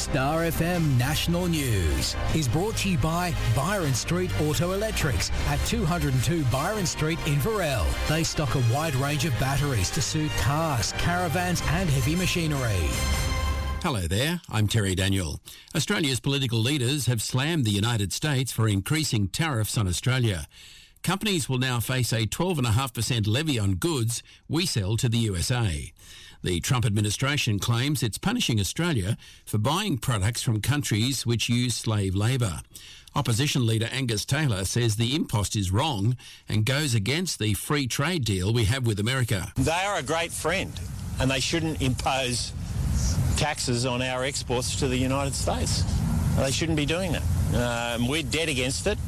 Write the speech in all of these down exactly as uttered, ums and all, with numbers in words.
Star F M National News is brought to you by Byron Street Auto Electrics at two hundred two Byron Street in Varel. They stock a wide range of batteries to suit cars, caravans and heavy machinery. Hello there, I'm Terry Daniel. Australia's political leaders have slammed the United States for increasing tariffs on Australia. Companies will now face a twelve point five percent levy on goods we sell to the U S A. The Trump administration claims it's punishing Australia for buying products from countries which use slave labour. Opposition leader Angus Taylor says the impost is wrong and goes against the free trade deal we have with America. They are a great friend and they shouldn't impose taxes on our exports to the United States. They shouldn't be doing that. Um, we're dead against it,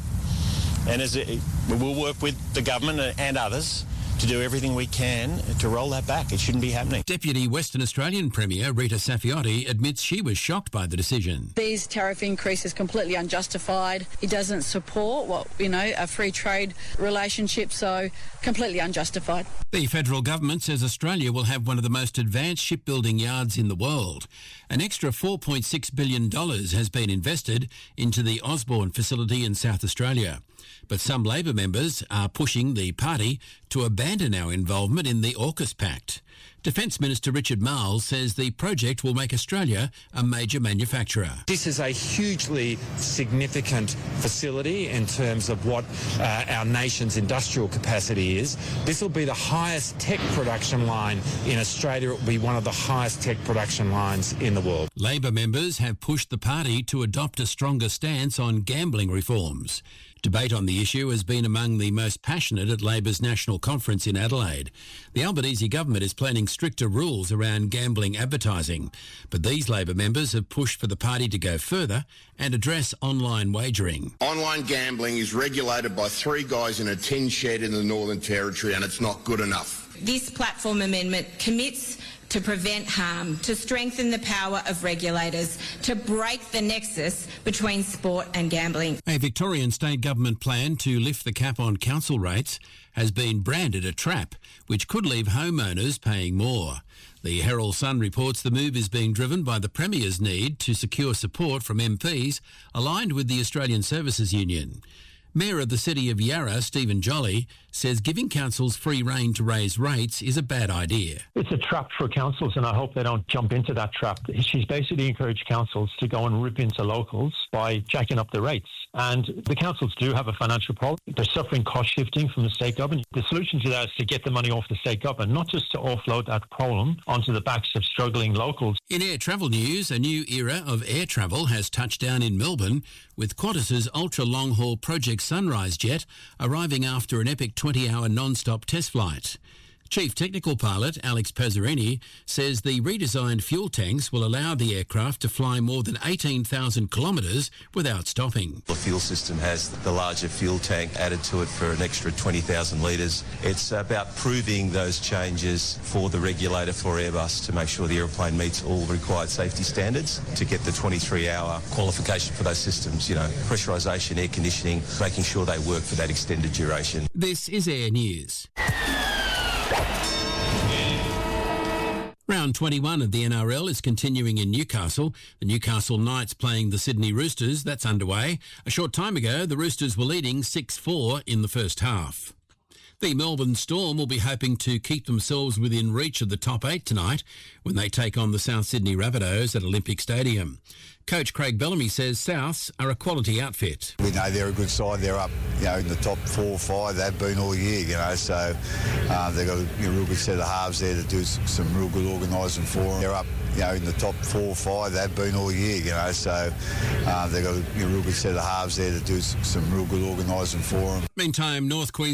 and as it, we'll work with the government and others to do everything we can to roll that back. It shouldn't be happening. Deputy Western Australian Premier Rita Saffioti admits she was shocked by the decision. These tariff increases completely unjustified. It doesn't support what, you know, a free trade relationship, so completely unjustified. The federal government says Australia will have one of the most advanced shipbuilding yards in the world. An extra four point six billion dollars has been invested into the Osborne facility in South Australia. But some Labor members are pushing the party to abandon our involvement in the AUKUS Pact. Defence Minister Richard Marles says the project will make Australia a major manufacturer. This is a hugely significant facility in terms of what uh, our nation's industrial capacity is. This will be the highest tech production line in Australia. It will be one of the highest tech production lines in the world. Labor members have pushed the party to adopt a stronger stance on gambling reforms. Debate on the issue has been among the most passionate at Labor's National Conference in Adelaide. The Albanese government is planning stricter rules around gambling advertising, but these Labor members have pushed for the party to go further and address online wagering. Online gambling is regulated by three guys in a tin shed in the Northern Territory, and it's not good enough. This platform amendment commits to prevent harm, to strengthen the power of regulators, to break the nexus between sport and gambling. A Victorian state government plan to lift the cap on council rates has been branded a trap, which could leave homeowners paying more. The Herald Sun reports the move is being driven by the Premier's need to secure support from M Ps aligned with the Australian Services Union. Mayor of the City of Yarra, Stephen Jolly, says giving councils free rein to raise rates is a bad idea. It's a trap for councils, and I hope they don't jump into that trap. She's basically encouraged councils to go and rip into locals by jacking up the rates. And the councils do have a financial problem. They're suffering cost shifting from the state government. The solution to that is to get the money off the state government, not just to offload that problem onto the backs of struggling locals. In air travel news, a new era of air travel has touched down in Melbourne, with Qantas's ultra-long-haul Project Sunrise jet arriving after an epic twenty-hour non-stop test flight. Chief Technical Pilot Alex Pazzarini says the redesigned fuel tanks will allow the aircraft to fly more than eighteen thousand kilometres without stopping. The fuel system has the larger fuel tank added to it for an extra twenty thousand litres. It's about proving those changes for the regulator for Airbus to make sure the aeroplane meets all required safety standards to get the twenty-three hour qualification for those systems, you know, pressurisation, air conditioning, making sure they work for that extended duration. This is Air News. Round twenty-one of the N R L is continuing in Newcastle. The Newcastle Knights playing the Sydney Roosters. That's underway. A short time ago, the Roosters were leading six four in the first half. The Melbourne Storm will be hoping to keep themselves within reach of the top eight tonight when they take on the South Sydney Rabbitohs at Olympic Stadium. Coach Craig Bellamy says Souths are a quality outfit. We know they're a good side. They're up, you know, in the top four or five. They've been all year, you know, so uh, they've got a you know, real good set of halves there to do some, some real good organising for them. They're up, you know, in the top four or five. They've been all year, you know, so uh, they've got a you know, real good set of halves there to do some, some real good organising for them. Meantime, North Queensland